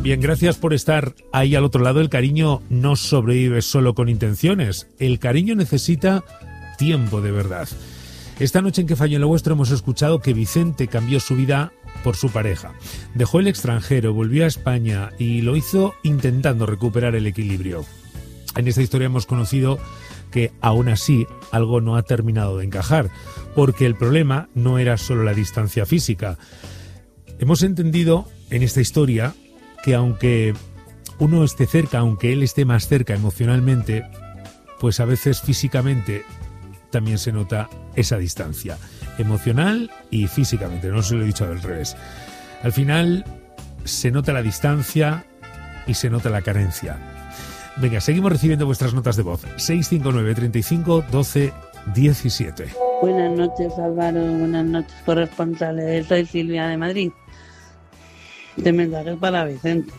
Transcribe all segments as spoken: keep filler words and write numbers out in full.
Bien, gracias por estar ahí al otro lado. El cariño no sobrevive solo con intenciones. El cariño necesita tiempo de verdad. Esta noche en Que Falló en lo Vuestro hemos escuchado que Vicente cambió su vida por su pareja. Dejó el extranjero, volvió a España y lo hizo intentando recuperar el equilibrio. En esta historia hemos conocido que aún así algo no ha terminado de encajar, porque el problema no era solo la distancia física. Hemos entendido en esta historia que aunque uno esté cerca, aunque él esté más cerca emocionalmente, pues a veces físicamente también se nota esa distancia, emocional y físicamente, no se lo he dicho al revés. Al final se nota la distancia y se nota la carencia. Venga, seguimos recibiendo vuestras notas de voz. seis cinco nueve, treinta y cinco, doce, diecisiete. Buenas noches, Álvaro. Buenas noches, corresponsales. Soy Silvia de Madrid. Este mensaje es para Vicente.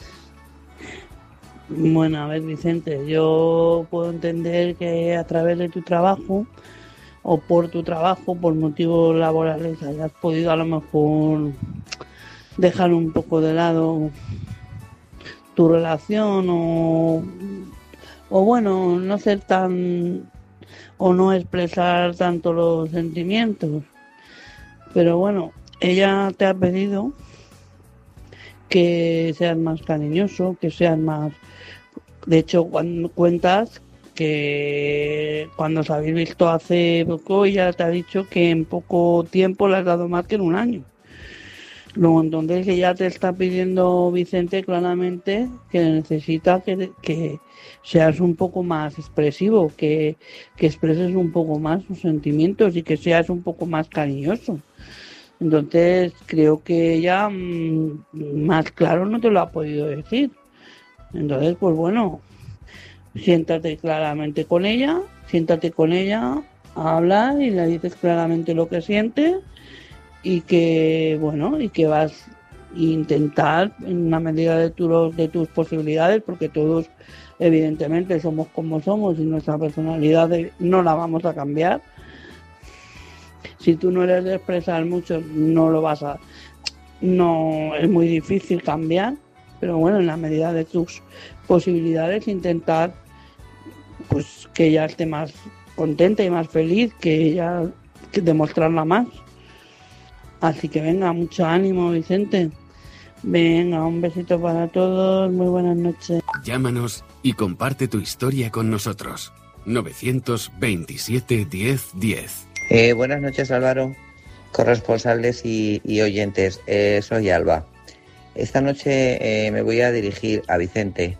Bueno, a ver, Vicente, yo puedo entender que a través de tu trabajo o por tu trabajo, por motivos laborales, hayas podido a lo mejor dejar un poco de lado tu relación o, o bueno, no ser tan o no expresar tanto los sentimientos. Pero bueno, ella te ha pedido que seas más cariñoso, que seas más... De hecho, cuando cuentas que cuando os habéis visto hace poco, ella te ha dicho que en poco tiempo le has dado más que en un año. Luego, entonces ella te está pidiendo, Vicente, claramente que necesita que, que seas un poco más expresivo, que, que expreses un poco más tus sentimientos y que seas un poco más cariñoso. Entonces creo que ella mmm, más claro no te lo ha podido decir. Entonces, pues bueno, siéntate claramente con ella, siéntate con ella a hablar y le dices claramente lo que sientes y que, bueno, y que vas a intentar en una medida de, tu, de tus posibilidades, porque todos evidentemente somos como somos y nuestra personalidad no la vamos a cambiar. Si tú no eres de expresar mucho, no lo vas a... No, es muy difícil cambiar, pero bueno, en la medida de tus posibilidades, intentar pues que ella esté más contenta y más feliz, que ella, que demostrarla más. Así que venga, mucho ánimo, Vicente. Venga, un besito para todos, muy buenas noches. Llámanos y comparte tu historia con nosotros. novecientos veintisiete, diez, diez. Eh, buenas noches, Álvaro, corresponsales y, y oyentes. Eh, soy Alba. Esta noche eh, me voy a dirigir a Vicente.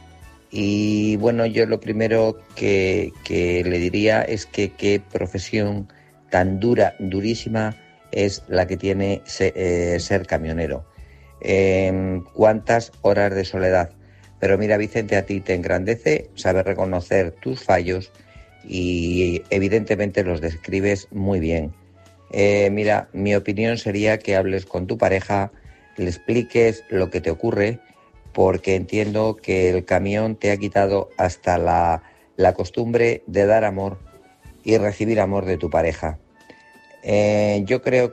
Y bueno, yo lo primero que, que le diría es que qué profesión tan dura, durísima es la que tiene se, eh, ser camionero. Eh, cuántas horas de soledad. Pero mira, Vicente, a ti te engrandece saber reconocer tus fallos y evidentemente los describes muy bien. Eh, mira, mi opinión sería que hables con tu pareja, le expliques lo que te ocurre, porque entiendo que el camión te ha quitado hasta la, la costumbre de dar amor y recibir amor de tu pareja. Eh, yo creo que